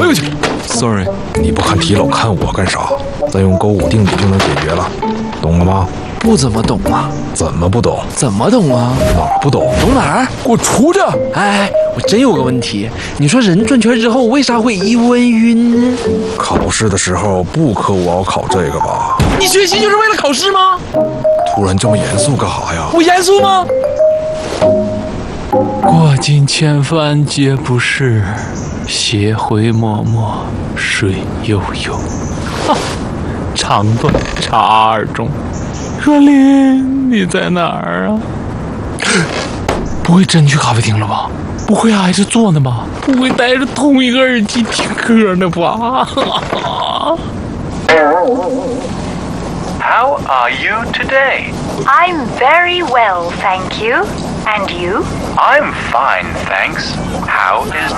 哎呦去 ，sorry， 你不看题老看我干啥？再用勾股定理就能解决了，懂了吗？ 不怎么懂啊？ 怎么不懂？ 怎么懂啊？ 哪儿不懂？ 懂哪儿？ 给我出去！ 哎，我真有个问题，你说人转圈之后为啥会一温晕呢？ 考试的时候不科我要考这个吧？ 你学习就是为了考试吗？ 突然这么严肃干啥呀？ 我严肃吗？ 过尽千帆皆不是，斜晖脉脉水悠悠。长短差二中，若琳，你在哪儿啊？不会真去咖啡厅了吧？不会挨着坐呢吧？不会戴着同一个耳机听歌呢吧 ？How are you today? I'm very well, thank you. And you? I'm fine, thanks. How is...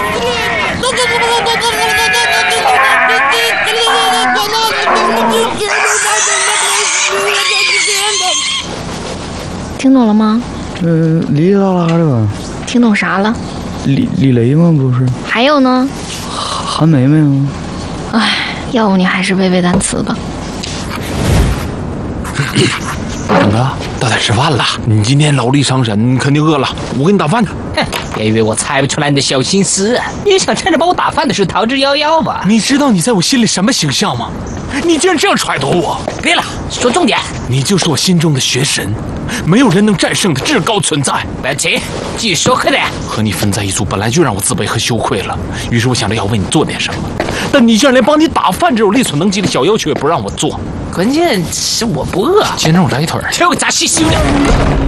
听懂了吗？ 哩哩啦啦的吧。 听懂啥了？ 李雷吗？不是。 还有呢？ 韩梅梅吗？ 哎，要不你还是背背单词吧。 大哥，到点吃饭了。你今天劳力伤神，肯定饿了。我给你打饭去。 哼，别以为我猜不出来你的小心思。你想趁着帮我打饭的事逃之夭夭吧？ 你知道你在我心里什么形象吗？你竟然这样揣度我！ 别了，说重点。 你就是我心中的学神，没有人能战胜的至高存在。 不要急，继续说快点。 和你分在一组本来就让我自卑和羞愧了，于是我想着要为你做点什么，但你竟然连帮你打饭这种力所能及的小要求也不让我做。 关键是我不饿。 先让我来一腿。 听我咋细修的。